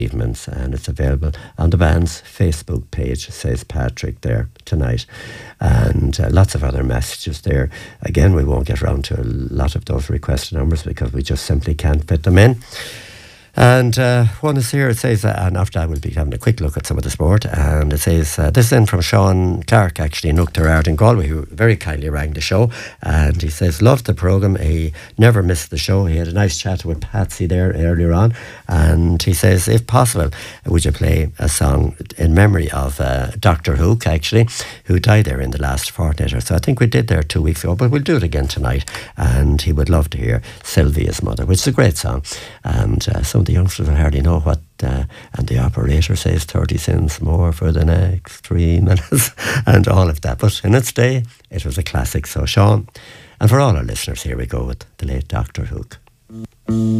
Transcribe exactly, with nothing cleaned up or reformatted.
achievements, and it's available on the band's Facebook page, says Patrick there tonight. And uh, lots of other messages there. Again, we won't get around to a lot of those requested numbers because we just simply can't fit them in. And uh, one is here, it says, uh, and after that we'll be having a quick look at some of the sport, and it says, uh, this is in from Sean Clark, actually, in Uachtarard in Galway, who very kindly rang the show, and he says, loved the programme, he never missed the show, he had a nice chat with Patsy there earlier on, and he says, if possible, would you play a song in memory of uh, Doctor Hook, actually, who died there in the last fortnight or so. I think we did there two weeks ago, but we'll do it again tonight, and he would love to hear Sylvia's Mother, which is a great song, and uh, so the youngsters will hardly know what, uh, and the operator says thirty cents more for the next three minutes and all of that. But in its day, it was a classic. So, Sean, and for all our listeners, here we go with the late Doctor Hook.